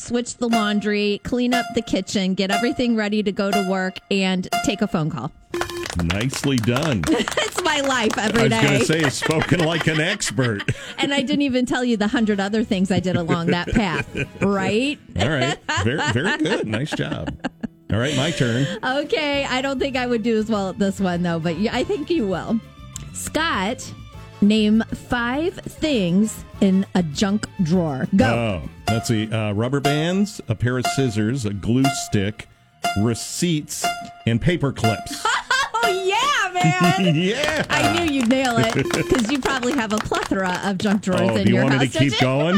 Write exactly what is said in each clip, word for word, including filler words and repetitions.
switch the laundry, clean up the kitchen, get everything ready to go to work, and take a phone call. Nicely done. It's my life every day. I was going to say, it's spoken like an expert. And I didn't even tell you the hundred other things I did along that path, right? All right. Very, very good. Nice job. All right, my turn. Okay, I don't think I would do as well at this one, though, but I think you will. Scott, name five things in a junk drawer. Go. Oh, let's see. Uh, rubber bands, a pair of scissors, a glue stick, receipts, and paper clips. Oh, yeah, man. Yeah. I knew you'd nail it because you probably have a plethora of junk drawers oh, in do you your want house. me to keep going?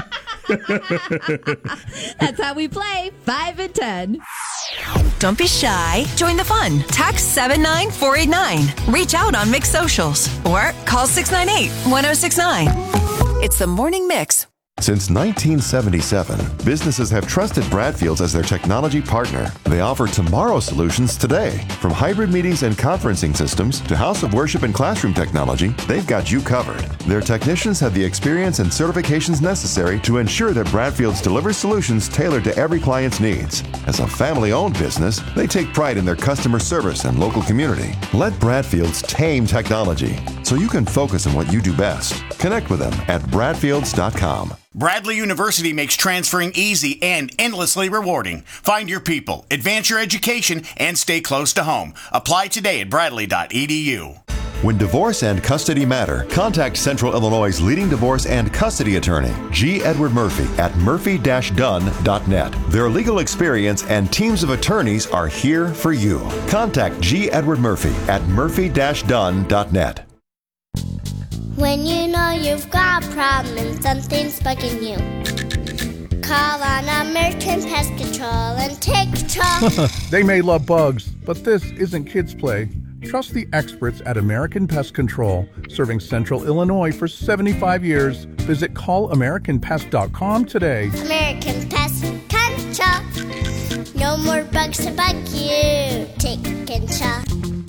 That's how we play. Five and ten. Don't be shy. Join the fun. Text seven nine four eight nine. Reach out on Mix Socials or call six nine eight, one oh six nine. It's the Morning Mix. Since nineteen seventy-seven, businesses have trusted Bradfields as their technology partner. They offer tomorrow's solutions today. From hybrid meetings and conferencing systems to house of worship and classroom technology, they've got you covered. Their technicians have the experience and certifications necessary to ensure that Bradfields delivers solutions tailored to every client's needs. As a family-owned business, they take pride in their customer service and local community. Let Bradfields tame technology so you can focus on what you do best. Connect with them at bradfields dot com. Bradley University makes transferring easy and endlessly rewarding. Find your people, advance your education, and stay close to home. Apply today at bradley dot e d u. When divorce and custody matter, contact Central Illinois' leading divorce and custody attorney, G. Edward Murphy, at murphy dash dunn dot net. Their legal experience and teams of attorneys are here for you. Contact G. Edward Murphy at murphy dash dunn dot net. When you know you've got a problem and something's bugging you, call on American Pest Control and take control. They may love bugs, but this isn't kids' play. Trust the experts at American Pest Control, serving Central Illinois for seventy-five years. Visit call american pest dot com today. American Pest Control. No more bugs to bug you. Take control.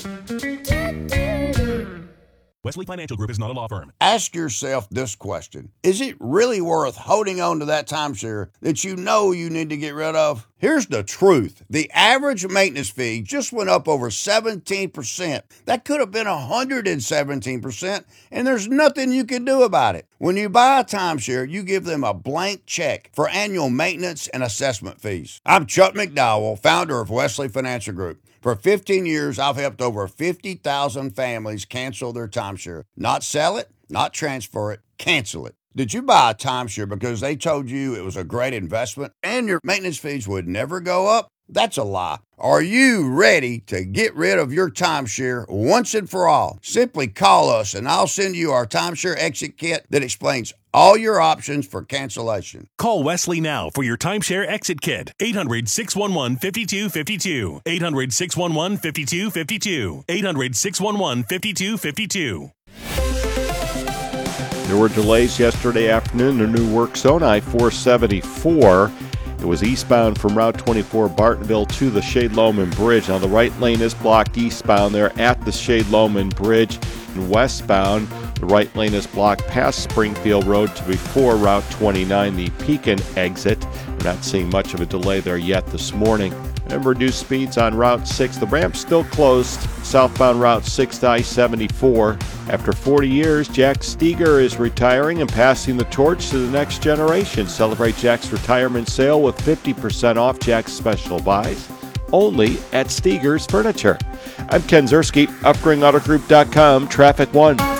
Wesley Financial Group is not a law firm. Ask yourself this question. Is it really worth holding on to that timeshare that you know you need to get rid of? Here's the truth. The average maintenance fee just went up over seventeen percent. That could have been one hundred seventeen percent, and there's nothing you can do about it. When you buy a timeshare, you give them a blank check for annual maintenance and assessment fees. I'm Chuck McDowell, founder of Wesley Financial Group. For fifteen years, I've helped over fifty thousand families cancel their timeshare. Not sell it, not transfer it, cancel it. Did you buy a timeshare because they told you it was a great investment and your maintenance fees would never go up? That's a lie. Are you ready to get rid of your timeshare once and for all? Simply call us and I'll send you our timeshare exit kit that explains all your options for cancellation. Call Wesley now for your timeshare exit kit. eight hundred, six one one, five two five two. eight hundred, six one one, five two five two. eight hundred, six one one, five two five two. There were delays yesterday afternoon in the new work zone, I four seventy-four. It was eastbound from Route twenty-four Bartonville to the Shade-Loman Bridge. Now the right lane is blocked eastbound there at the Shade-Loman Bridge. And westbound, the right lane is blocked past Springfield Road to before Route twenty-nine, the Pekin exit. We're not seeing much of a delay there yet this morning. And reduced speeds on Route six. The ramp's still closed. Southbound Route six to I seventy-four. After forty years, Jack Steger is retiring and passing the torch to the next generation. Celebrate Jack's retirement sale with fifty percent off Jack's special buys. Only at Steger's Furniture. I'm Ken Zerski, upgrade auto group dot com, Traffic One.